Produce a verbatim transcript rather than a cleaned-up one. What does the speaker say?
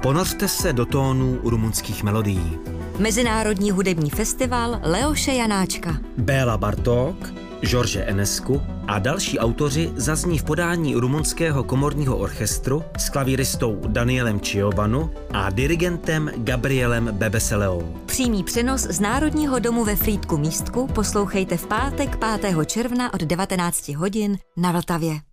Ponořte se do tónů rumunských melodií. Mezinárodní hudební festival Leoše Janáčka. Béla Bartók, George Enescu a další autoři zazní v podání rumunského komorního orchestru s klavíristou Danielem Ciobanu a dirigentem Gabrielem Bebeseleou. Přímý přenos z Národního domu ve Frýdku Místku poslouchejte v pátek pátého června od devatenácti hodin na Vltavě.